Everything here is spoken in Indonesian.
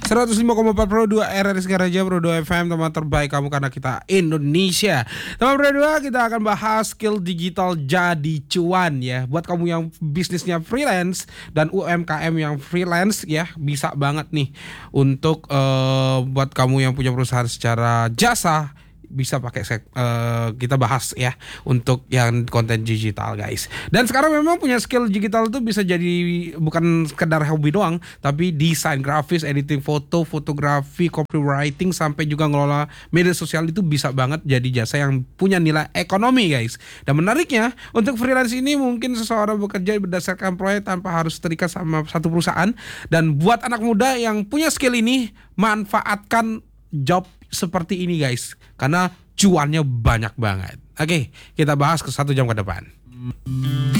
105,4 Pro 2 RRI Singaraja, Pro 2 FM, teman terbaik kamu karena kita Indonesia. Teman Pro 2, kita akan bahas skill digital jadi cuan ya. Buat kamu yang bisnisnya freelance dan UMKM yang freelance ya, bisa banget nih untuk buat kamu yang punya perusahaan secara jasa, bisa pakai kita bahas ya untuk yang konten digital guys. Dan sekarang memang punya skill digital itu bisa jadi bukan sekedar hobi doang, tapi desain grafis, editing foto, fotografi, copywriting, sampai juga ngelola media sosial itu bisa banget jadi jasa yang punya nilai ekonomi guys. Dan menariknya untuk freelance ini mungkin seseorang bekerja berdasarkan proyek tanpa harus terikat sama satu perusahaan. Dan buat anak muda yang punya skill ini, manfaatkan job seperti ini guys, karena cuannya banyak banget. Oke, kita bahas ke 1 jam ke depan.